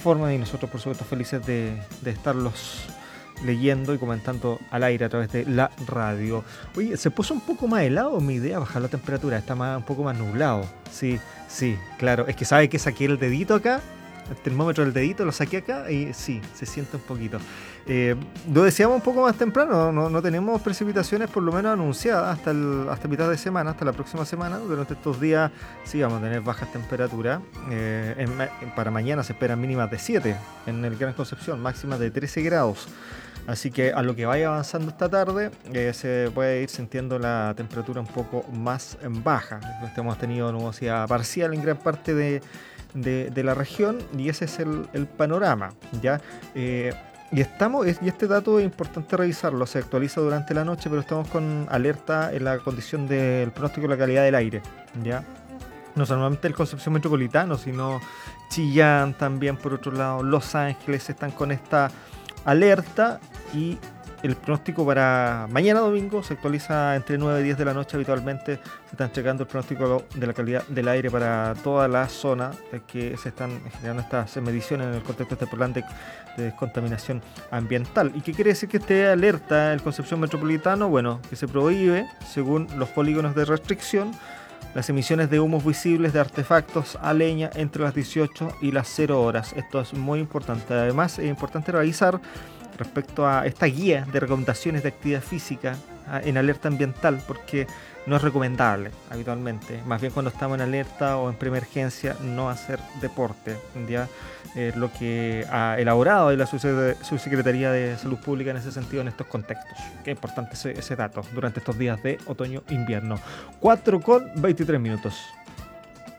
informan y nosotros por supuesto felices de estarlos leyendo y comentando al aire a través de la radio. Oye, se puso un poco más helado mi idea, bajar la temperatura, está un poco más nublado. Sí, claro, es que sabe que saqué el dedito acá, el termómetro del dedito lo saqué acá y sí, se siente un poquito. Lo decíamos un poco más temprano, no tenemos precipitaciones por lo menos anunciadas hasta mitad de semana, hasta la próxima semana. Durante estos días sí vamos a tener bajas temperaturas. Para mañana se esperan mínimas de 7 en el Gran Concepción, máximas de 13 grados. Así que a lo que vaya avanzando esta tarde se puede ir sintiendo la temperatura un poco más baja. Hemos tenido nubosidad parcial en gran parte de la región y ese es el panorama, ¿ya? Y este dato es importante revisarlo, se actualiza durante la noche, pero estamos con alerta en la condición del pronóstico de la calidad del aire, ¿ya? No solamente el Concepción Metropolitano, sino Chillán también, por otro lado, Los Ángeles están con esta alerta y el pronóstico para mañana domingo se actualiza entre 9 y 10 de la noche. Habitualmente se está entregando el pronóstico de la calidad del aire para toda la zona que se están generando estas mediciones en el contexto de este plan de descontaminación ambiental. ¿Y qué quiere decir que esté alerta el Concepción Metropolitano? Bueno, que se prohíbe, según los polígonos de restricción, las emisiones de humos visibles de artefactos a leña entre las 18 y las 0 horas. Esto es muy importante. Además, es importante revisar respecto a esta guía de recomendaciones de actividad física en alerta ambiental, porque no es recomendable habitualmente. Más bien cuando estamos en alerta o en preemergencia, no hacer deporte. Ya lo que ha elaborado la Subsecretaría de Salud Pública en ese sentido en estos contextos. Qué importante ese dato durante estos días de otoño-invierno. 4:23 minutos.